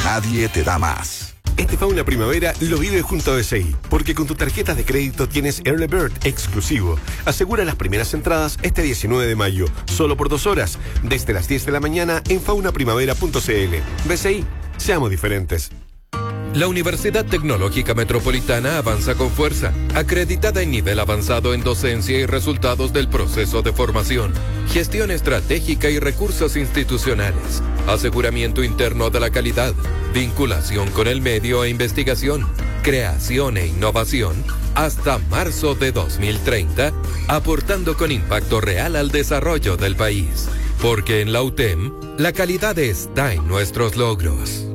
nadie te da más. Este Fauna Primavera lo vive junto a BCI, porque con tu tarjeta de crédito tienes Early Bird exclusivo. Asegura las primeras entradas este 19 de mayo, solo por 2 horas, desde las 10 de la mañana en faunaprimavera.cl. BCI, seamos diferentes. La Universidad Tecnológica Metropolitana avanza con fuerza, acreditada en nivel avanzado en docencia y resultados del proceso de formación, gestión estratégica y recursos institucionales, aseguramiento interno de la calidad, vinculación con el medio e investigación, creación e innovación, hasta marzo de 2030, aportando con impacto real al desarrollo del país. Porque en la UTEM, la calidad está en nuestros logros.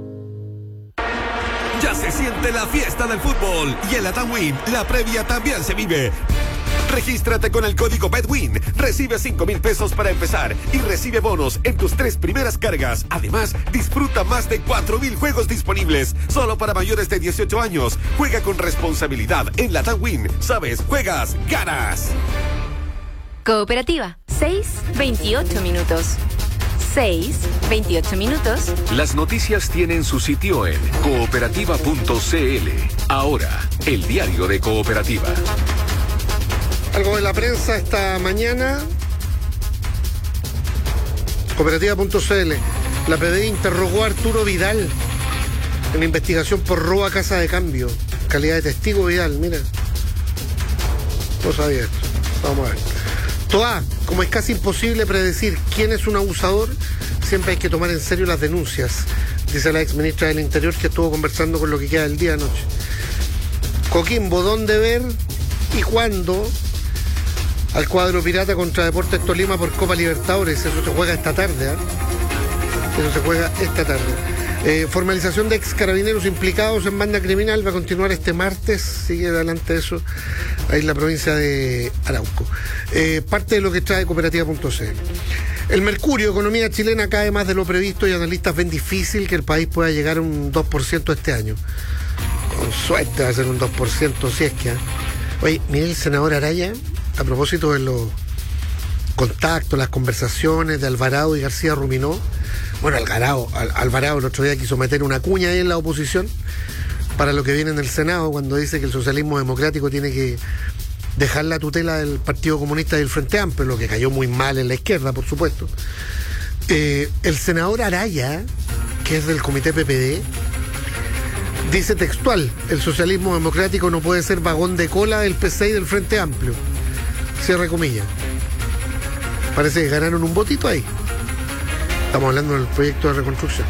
Ya se siente la fiesta del fútbol y en la TAMWIN la previa también se vive. Regístrate con el código BEDWIN, recibe 5,000 pesos para empezar y recibe bonos en tus 3 primeras cargas. Además, disfruta más de 4,000 juegos disponibles, solo para mayores de 18 años. Juega con responsabilidad en la TAMWIN. Sabes, juegas, ganas. Cooperativa, 6:28 minutos. 6:28 minutos. Las noticias tienen su sitio en cooperativa.cl. Ahora, el diario de Cooperativa. Algo de la prensa esta mañana. Cooperativa.cl. La PDI interrogó a Arturo Vidal en la investigación por robo a casa de cambio. Calidad de testigo Vidal, mira. No sabía esto. Vamos a ver. Toa, como es casi imposible predecir quién es un abusador, siempre hay que tomar en serio las denuncias, dice la ex ministra del Interior, que estuvo conversando con Lo que queda del día anoche. Coquimbo, ¿dónde ver y cuándo al cuadro pirata contra Deportes Tolima por Copa Libertadores? Eso se juega esta tarde, ¿eh? Eso se juega esta tarde. Formalización de ex carabineros implicados en banda criminal va a continuar este martes, sigue adelante eso, ahí en la provincia de Arauco. Parte de lo que trae Cooperativa.cl. El Mercurio, economía chilena cae más de lo previsto y analistas ven difícil que el país pueda llegar a un 2% este año. Con suerte va a ser un 2%, si es que... Oye, mire el senador Araya, a propósito de los contactos, las conversaciones de Alvarado y García Ruminó. Bueno, Alvarado el otro día quiso meter una cuña ahí en la oposición para lo que viene en el Senado, cuando dice que el socialismo democrático tiene que dejar la tutela del Partido Comunista y del Frente Amplio, lo que cayó muy mal en la izquierda, por supuesto. El senador Araya, que es del comité PPD, dice textual: el socialismo democrático no puede ser vagón de cola del PC y del Frente Amplio. Cierre comillas. Parece que ganaron un votito ahí. Estamos hablando del proyecto de reconstrucción.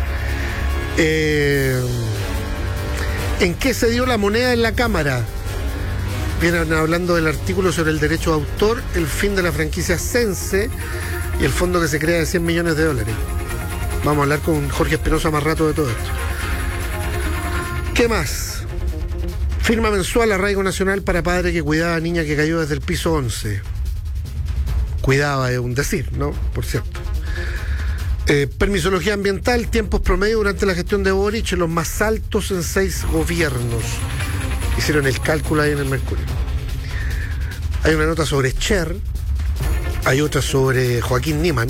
¿En qué se dio la moneda en la Cámara? Vienen hablando del artículo sobre el derecho de autor, el fin de la franquicia Sense y el fondo que se crea de $100 millones. Vamos a hablar con Jorge Espinosa más rato de todo esto. ¿Qué más? Firma mensual arraigo nacional para padre que cuidaba a niña que cayó desde el piso 11. Cuidaba es un decir, ¿no? Por cierto. Permisología ambiental, tiempos promedio durante la gestión de Boric, los más altos en 6 gobiernos. Hicieron el cálculo ahí en el Mercurio. Hay una nota sobre Cher, hay otra sobre Joaquín Niemann,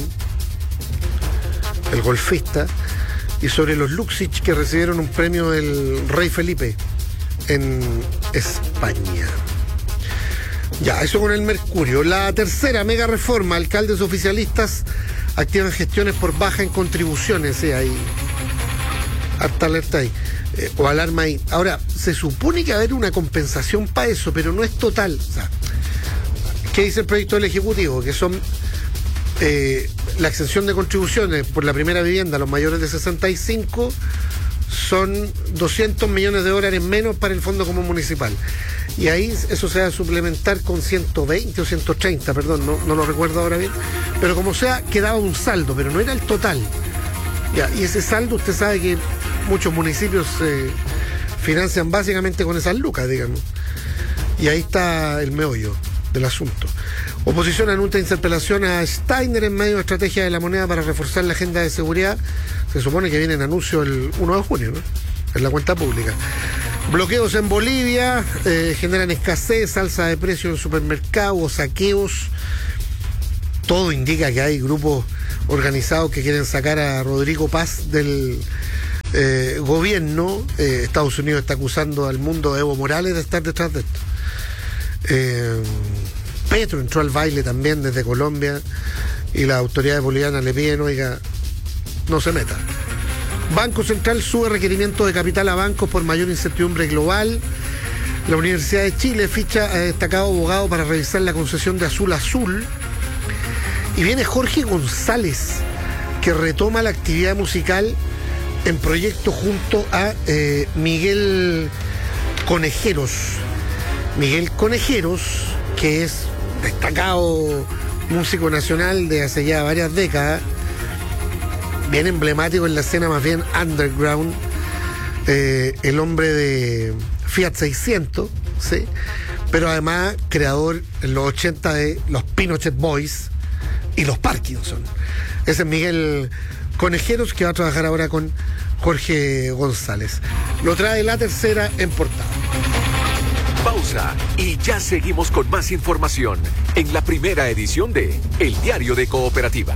el golfista, y sobre los Luxich, que recibieron un premio del Rey Felipe en España. Ya, eso con el Mercurio. La tercera mega reforma, alcaldes oficialistas activan gestiones por baja en contribuciones, sí, hay harta alerta ahí, o alarma ahí. Ahora, se supone que va a haber una compensación para eso, pero no es total. O sea, ¿qué dice el proyecto del Ejecutivo? Que son la exención de contribuciones por la primera vivienda a los mayores de 65, son $200 millones menos para el Fondo Común Municipal. Y ahí eso se va a suplementar con 120 o 130, perdón, no lo recuerdo ahora bien. Pero como sea, quedaba un saldo, pero no era el total. Ya, y ese saldo, usted sabe que muchos municipios se financian básicamente con esas lucas, digamos. Y ahí está el meollo del asunto. Oposición anuncia interpelación a Steiner en medio de estrategia de la moneda para reforzar la agenda de seguridad. Se supone que viene en anuncio el 1 de junio, ¿no? En la cuenta pública. Bloqueos en Bolivia generan escasez, alza de precios en supermercados, saqueos. Todo indica que hay grupos organizados que quieren sacar a Rodrigo Paz del gobierno. Estados Unidos está acusando al mundo de Evo Morales de estar detrás de esto. Petro entró al baile también desde Colombia y las autoridades bolivianas le piden, oiga, no se meta. Banco Central sube requerimiento de capital a bancos por mayor incertidumbre global. La Universidad de Chile ficha a destacado abogado para revisar la concesión de Azul Azul. Y viene Jorge González, que retoma la actividad musical en proyecto junto a Miguel Conejeros. Miguel Conejeros, que es destacado músico nacional de hace ya varias décadas, bien emblemático en la escena más bien underground, el hombre de Fiat 600, ¿sí? Pero además creador en los 80 de los Pinochet Boys y los Parkinson. Ese es Miguel Conejeros, que va a trabajar ahora con Jorge González. Lo trae La Tercera en portada. Pausa y ya seguimos con más información en la primera edición de El Diario de Cooperativa.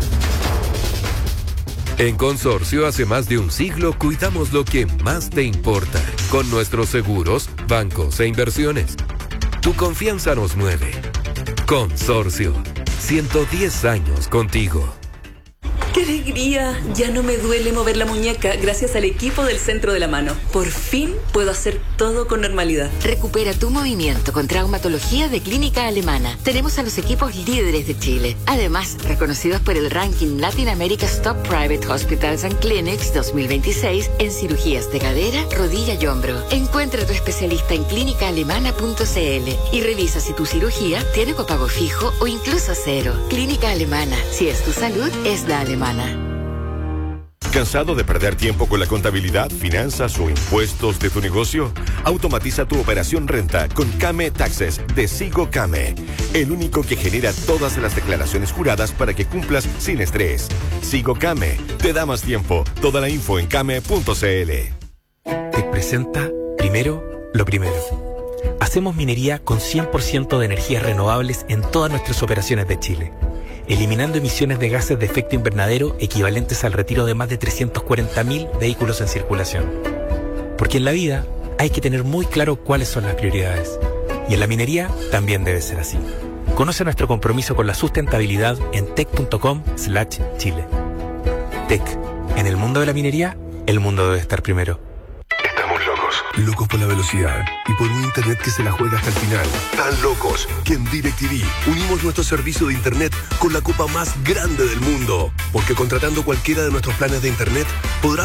En Consorcio, hace más de un siglo, cuidamos lo que más te importa con nuestros seguros, bancos e inversiones. Tu confianza nos mueve. Consorcio, 110 años contigo. ¡Qué alegría! Ya no me duele mover la muñeca gracias al equipo del Centro de la Mano. Por fin puedo hacer todo con normalidad. Recupera tu movimiento con traumatología de Clínica Alemana. Tenemos a los equipos líderes de Chile. Además, reconocidos por el ranking Latin America's Top Private Hospitals and Clinics 2026 en cirugías de cadera, rodilla y hombro. Encuentra a tu especialista en clínicaalemana.cl y revisa si tu cirugía tiene copago fijo o incluso cero. Clínica Alemana. Si es tu salud, es la alemana. ¿Cansado de perder tiempo con la contabilidad, finanzas o impuestos de tu negocio? Automatiza tu operación renta con Kame Taxes de Sigo Kame, el único que genera todas las declaraciones juradas para que cumplas sin estrés. Sigo Kame te da más tiempo. Toda la info en kame.cl. Te presenta Primero lo Primero. Hacemos minería con 100% de energías renovables en todas nuestras operaciones de Chile, eliminando emisiones de gases de efecto invernadero equivalentes al retiro de más de 340.000 vehículos en circulación. Porque en la vida hay que tener muy claro cuáles son las prioridades. Y en la minería también debe ser así. Conoce nuestro compromiso con la sustentabilidad en tec.com/Chile. Tec. En el mundo de la minería, el mundo debe estar primero. Locos por la velocidad y por un internet que se la juega hasta el final. Tan locos que en DirecTV unimos nuestro servicio de internet con la copa más grande del mundo. Porque contratando cualquiera de nuestros planes de internet podrás